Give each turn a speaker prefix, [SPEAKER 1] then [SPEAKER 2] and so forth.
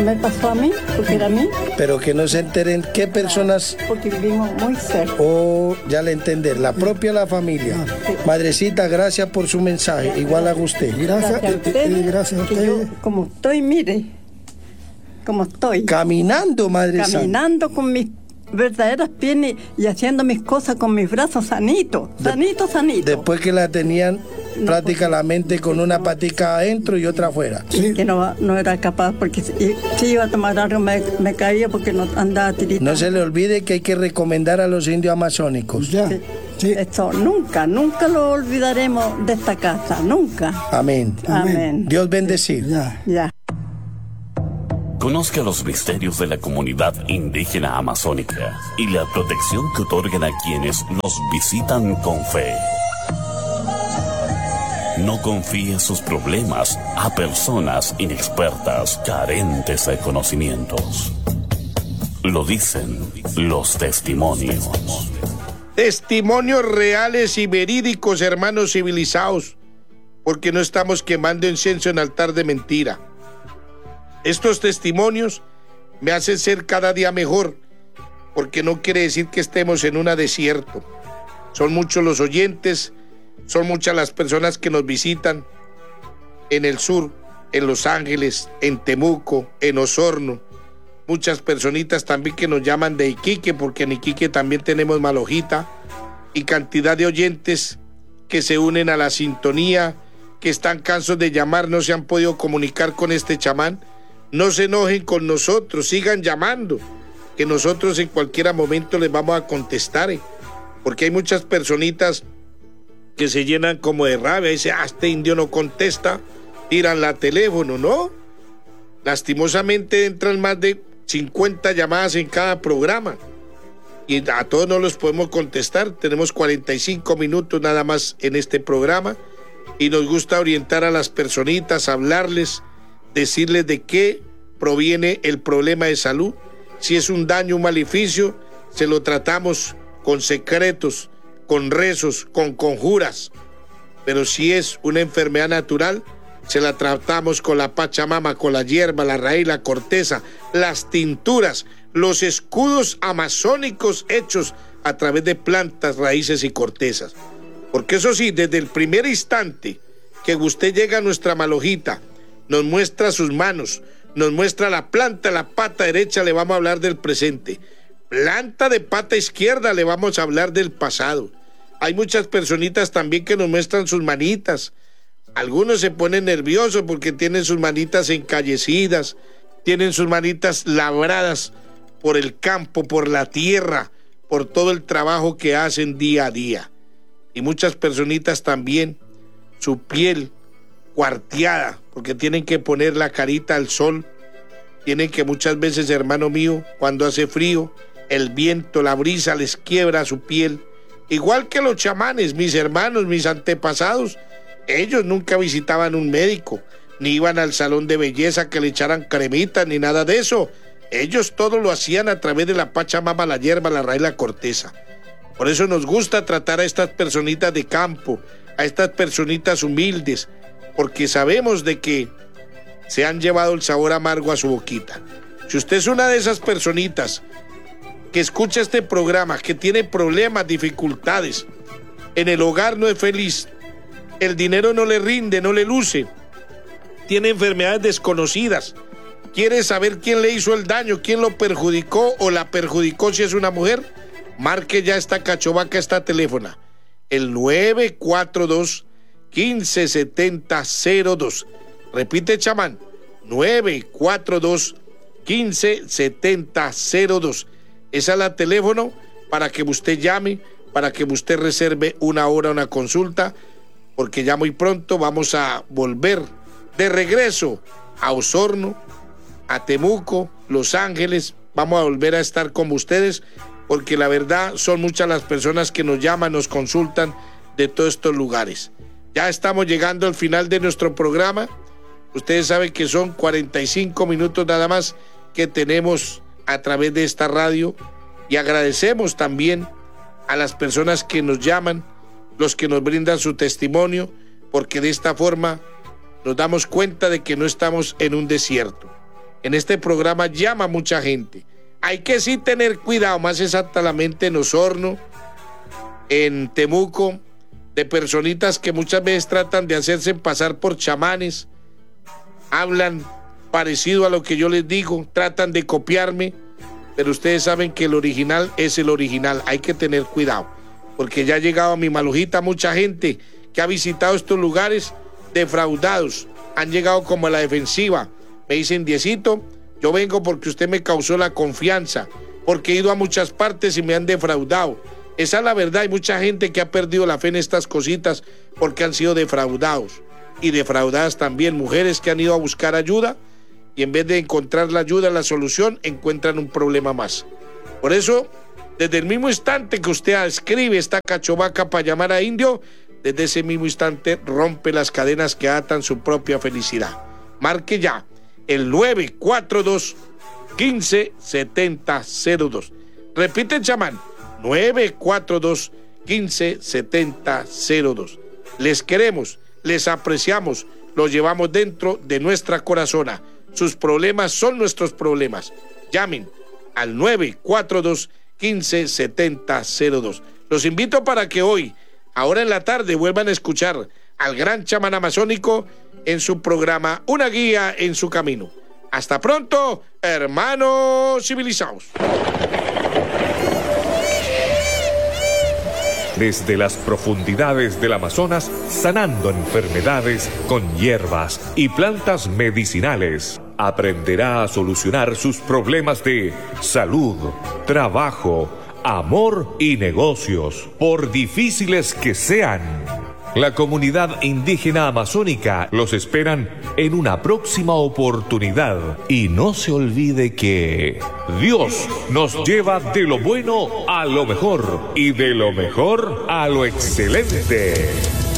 [SPEAKER 1] Me pasó a mí, porque era a mí.
[SPEAKER 2] Pero que no se enteren qué personas...
[SPEAKER 1] Porque vivimos muy cerca.
[SPEAKER 2] Oh, ya le entender, la propia la familia.
[SPEAKER 1] Sí.
[SPEAKER 2] Madrecita, gracias por su mensaje. Igual a usted.
[SPEAKER 1] Gracias a ustedes.
[SPEAKER 3] Gracias a
[SPEAKER 1] que
[SPEAKER 3] ustedes.
[SPEAKER 1] yo, como estoy, mire, como estoy.
[SPEAKER 2] Caminando, Madre Santa.
[SPEAKER 1] Caminando con mis verdaderas piernas y haciendo mis cosas con mis brazos sanitos. Sanito.
[SPEAKER 2] Después que la tenían prácticamente con una patica adentro y otra afuera.
[SPEAKER 1] Sí. Que no era capaz, porque si iba a tomar algo me caía porque no andaba tiritando.
[SPEAKER 2] No se le olvide que hay que recomendar a los indios amazónicos.
[SPEAKER 3] Ya.
[SPEAKER 1] Sí.
[SPEAKER 3] Sí.
[SPEAKER 1] Esto nunca lo olvidaremos de esta casa, nunca.
[SPEAKER 2] Amén.
[SPEAKER 1] Amén.
[SPEAKER 2] Dios bendecir.
[SPEAKER 1] Ya.
[SPEAKER 4] Conozca los misterios de la comunidad indígena amazónica y la protección que otorgan a quienes los visitan con fe. No confíe sus problemas a personas inexpertas, carentes de conocimientos. Lo dicen los testimonios.
[SPEAKER 5] Testimonios reales y verídicos, hermanos civilizados, porque no estamos quemando incienso en altar de mentira. Estos testimonios me hacen ser cada día mejor, porque no quiere decir que estemos en un desierto. Son muchos los oyentes, son muchas las personas que nos visitan en el sur, en Los Ángeles, en Temuco, en Osorno. Muchas personitas también que nos llaman de Iquique, porque en Iquique también tenemos Malojita, y cantidad de oyentes que se unen a la sintonía, que están cansados de llamar, no se han podido comunicar con este chamán. No se enojen con nosotros, sigan llamando, que nosotros en cualquier momento les vamos a contestar, porque hay muchas personitas que se llenan como de rabia, dicen, este indio no contesta, tiran la teléfono, ¿no? Lastimosamente entran más de 50 llamadas en cada programa y a todos no los podemos contestar. Tenemos 45 minutos nada más en este programa y nos gusta orientar a las personitas, hablarles, decirles de qué proviene el problema de salud. Si es un daño, un maleficio, se lo tratamos con secretos, con rezos, con conjuras. Pero si es una enfermedad natural, se la tratamos con la pachamama, con la hierba, la raíz, la corteza, las tinturas, los escudos amazónicos hechos a través de plantas, raíces y cortezas. Porque eso sí, desde el primer instante que usted llega a nuestra Malojita, nos muestra sus manos, nos muestra la planta, la pata derecha, le vamos a hablar del presente. Planta de pata izquierda, le vamos a hablar del pasado. Hay muchas personitas también que nos muestran sus manitas. Algunos se ponen nerviosos porque tienen sus manitas encallecidas, tienen sus manitas labradas por el campo, por la tierra, por todo el trabajo que hacen día a día. Y muchas personitas también, su piel cuarteada, porque tienen que poner la carita al sol, tienen que muchas veces, hermano mío, cuando hace frío, el viento, la brisa les quiebra su piel, igual que los chamanes, mis hermanos, mis antepasados. Ellos nunca visitaban un médico, ni iban al salón de belleza que le echaran cremita, ni nada de eso. Ellos todo lo hacían a través de la pachamama, la hierba, la raíz, la corteza. Por eso nos gusta tratar a estas personitas de campo, a estas personitas humildes, porque sabemos de que se han llevado el sabor amargo a su boquita. Si usted es una de esas personitas que escucha este programa, que tiene problemas, dificultades, en el hogar no es feliz, el dinero no le rinde, no le luce, tiene enfermedades desconocidas, quiere saber quién le hizo el daño, quién lo perjudicó o la perjudicó si es una mujer, marque ya esta cachovaca, esta teléfona, el 942-157002. Repite, chamán, 942-157002. Esa es la teléfono para que usted llame, para que usted reserve una hora, una consulta, porque ya muy pronto vamos a volver de regreso a Osorno, a Temuco, Los Ángeles. Vamos a volver a estar con ustedes, porque la verdad son muchas las personas que nos llaman, nos consultan de todos estos lugares. Ya estamos llegando al final de nuestro programa. Ustedes saben que son 45 minutos nada más que tenemos a través de esta radio, y agradecemos también a las personas que nos llaman, los que nos brindan su testimonio, porque de esta forma nos damos cuenta de que no estamos en un desierto. en este programa llama mucha gente. Hay que sí tener cuidado, más exactamente en Osorno, en Temuco, de personitas que muchas veces tratan de hacerse pasar por chamanes, hablan parecido a lo que yo les digo, tratan de copiarme, pero ustedes saben que el original es el original. Hay que tener cuidado, porque ya ha llegado a mi Malujita mucha gente que ha visitado estos lugares defraudados, han llegado como a la defensiva. Me dicen: Diecito, yo vengo porque usted me causó la confianza, porque he ido a muchas partes y me han defraudado. Esa es la verdad. Hay mucha gente que ha perdido la fe en estas cositas porque han sido defraudados, y defraudadas también mujeres que han ido a buscar ayuda y en vez de encontrar la ayuda, la solución, encuentran un problema más. Por eso, desde el mismo instante que usted escribe esta cachovaca para llamar a Indio, desde ese mismo instante rompe las cadenas que atan su propia felicidad. Marque ya el 942-157002. Repite, chamán, 942-157002. Les queremos, les apreciamos, los llevamos dentro de nuestra corazona. Sus problemas son nuestros problemas. Llamen al 942-157002. Los invito para que hoy, ahora en la tarde, vuelvan a escuchar al gran chamán amazónico en su programa Una Guía en su Camino. Hasta pronto, hermanos civilizados.
[SPEAKER 3] Desde las profundidades del Amazonas, sanando enfermedades con hierbas y plantas medicinales, aprenderá a solucionar sus problemas de salud, trabajo, amor y negocios, por difíciles que sean. La comunidad indígena amazónica los esperan en una próxima oportunidad. Y no se olvide que Dios nos lleva de lo bueno a lo mejor y de lo mejor a lo excelente.